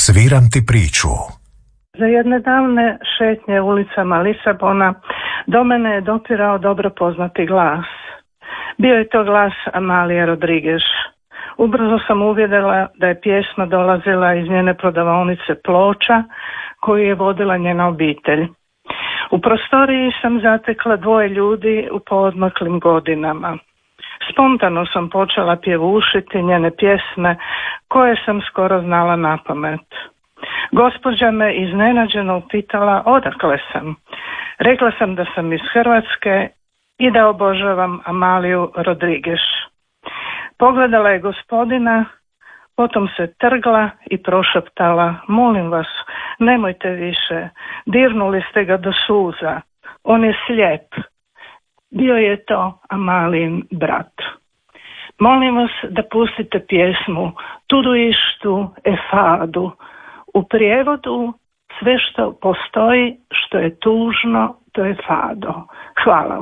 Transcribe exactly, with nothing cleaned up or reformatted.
Sviram ti priču. Za jedne davne šetnje ulicama Lisabona do mene je dopirao dobro poznati glas. Bio je to glas Amalije Rodriguez. Ubrzo sam uvjerila da je pjesma dolazila iz njene prodavaonice ploča koju je vodila njena obitelj. U prostoriji sam zatekla dvoje ljudi u poodmaklim godinama. Spontano sam počela pjevušiti njene pjesme koje sam skoro znala napamet. Gospođa me iznenađeno upitala odakle sam. Rekla sam da sam iz Hrvatske i da obožavam Amaliju Rodriguez. Pogledala je gospodina, potom se trgla i prošaptala: molim vas, nemojte više, dirnuli ste ga do suza, on je slijep. Bio je to Amalijin brat. Molim vas da pustite pjesmu Tudo isto é fado. U prijevodu sve što postoji, što je tužno, to je fado. Hvala.